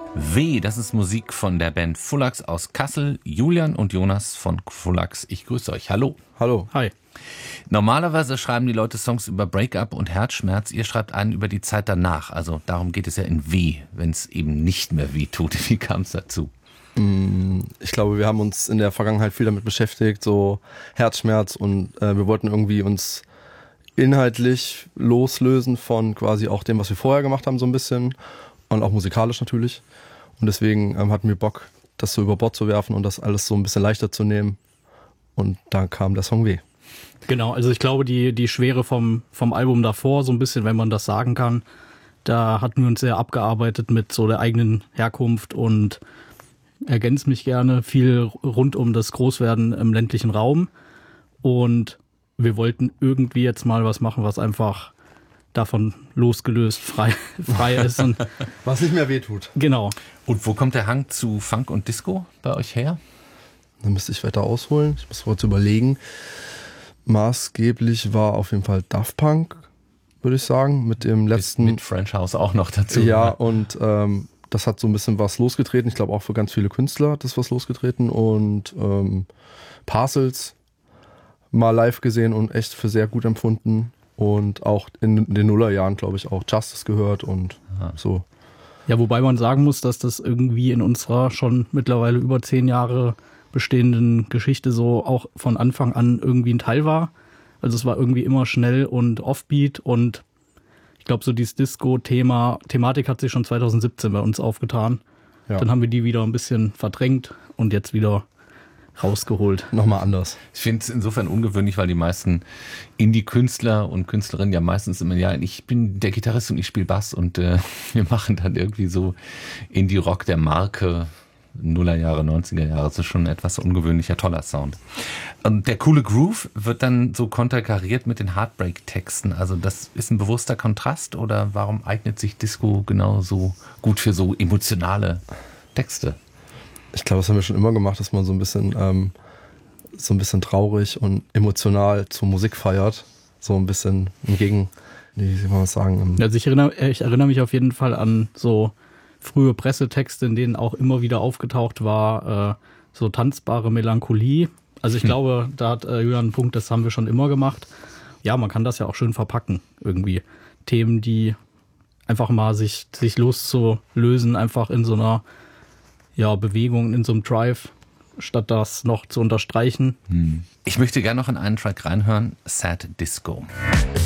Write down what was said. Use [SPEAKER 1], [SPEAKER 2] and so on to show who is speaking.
[SPEAKER 1] W, das ist Musik von der Band Phullax aus Kassel. Julian und Jonas von Phullax, ich grüße euch. Hallo.
[SPEAKER 2] Hallo.
[SPEAKER 3] Hi.
[SPEAKER 1] Normalerweise schreiben die Leute Songs über Breakup und Herzschmerz. Ihr schreibt einen über die Zeit danach. Also darum geht es ja in W, wenn es eben nicht mehr weh tut. Wie kam es dazu?
[SPEAKER 2] Ich glaube, wir haben uns in der Vergangenheit viel damit beschäftigt, so Herzschmerz, und wir wollten irgendwie uns inhaltlich loslösen von quasi auch dem, was wir vorher gemacht haben, so ein bisschen, und auch musikalisch natürlich. Und deswegen hatten wir Bock, das so über Bord zu werfen und das alles so ein bisschen leichter zu nehmen. Und da kam der Song W.
[SPEAKER 3] Genau, also ich glaube, die Schwere vom Album davor, so ein bisschen, wenn man das sagen kann, da hatten wir uns sehr abgearbeitet mit so der eigenen Herkunft und ergänzt mich gerne, viel rund um das Großwerden im ländlichen Raum. Und wir wollten irgendwie jetzt mal was machen, was einfach davon losgelöst, frei ist. Und
[SPEAKER 2] Was nicht mehr wehtut.
[SPEAKER 3] genau.
[SPEAKER 1] Und wo kommt der Hang zu Funk und Disco bei euch her?
[SPEAKER 2] Dann müsste ich weiter ausholen. Ich muss kurz überlegen. Maßgeblich war auf jeden Fall Daft Punk, würde ich sagen, mit dem letzten...
[SPEAKER 1] Mit French House auch noch dazu.
[SPEAKER 2] Ja, und das hat so ein bisschen was losgetreten. Ich glaube auch für ganz viele Künstler hat das was losgetreten. Und Parcels mal live gesehen und echt für sehr gut empfunden. Und auch in den Nullerjahren, glaube ich, auch Justice gehört und so.
[SPEAKER 3] Ja, wobei man sagen muss, dass das irgendwie in unserer schon mittlerweile über 10 Jahre bestehenden Geschichte so auch von Anfang an irgendwie ein Teil war. Also es war irgendwie immer schnell und offbeat, und ich glaube, so dieses Disco-Thematik hat sich schon 2017 bei uns aufgetan.
[SPEAKER 2] Ja.
[SPEAKER 3] Dann haben wir die wieder ein bisschen verdrängt und jetzt wieder rausgeholt.
[SPEAKER 2] Nochmal anders.
[SPEAKER 1] Ich finde es insofern ungewöhnlich, weil die meisten Indie-Künstler und Künstlerinnen ja meistens immer, ja, ich bin der Gitarrist und ich spiele Bass, und wir machen dann irgendwie so Indie-Rock der Marke Nullerjahre, 90er Jahre. Das ist schon ein etwas ungewöhnlicher, toller Sound. Und der coole Groove wird dann so konterkariert mit den Heartbreak-Texten. Also das ist ein bewusster Kontrast, oder warum eignet sich Disco genauso gut für so emotionale Texte?
[SPEAKER 2] Ich glaube, das haben wir schon immer gemacht, dass man so ein bisschen traurig und emotional zur Musik feiert. So ein bisschen wie soll man das sagen?
[SPEAKER 3] Also ich erinnere mich auf jeden Fall an so frühe Pressetexte, in denen auch immer wieder aufgetaucht war, so tanzbare Melancholie. Also ich glaube, da hat Julian einen Punkt, das haben wir schon immer gemacht. Ja, man kann das ja auch schön verpacken, irgendwie. Themen, die einfach mal sich loszulösen, einfach in so einer Bewegung, in so einem Drive, statt das noch zu unterstreichen.
[SPEAKER 1] Ich möchte gerne noch in einen Track reinhören, Sad Disco.